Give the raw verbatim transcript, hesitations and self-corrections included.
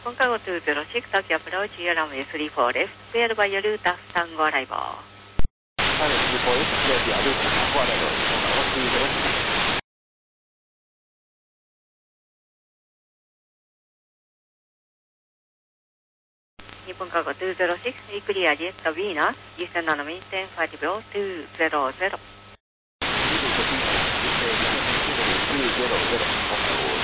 本カゴにゼロろく、Tokyo Approach, your runway three four left, cleared by your route after Tango arrival. Runway three four left, cleared by your route after Tango arrival. One two zero six. 日本カゴにゼロろく、クリアジェット B な、優先なのメインテンファイブ秒にゼロゼロ。 にゼロゼロ。